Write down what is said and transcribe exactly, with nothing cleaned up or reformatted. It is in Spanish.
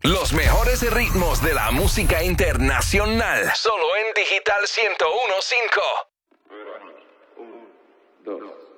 Los mejores ritmos de la música internacional. Solo en Digital ciento uno punto cinco. Un, dos.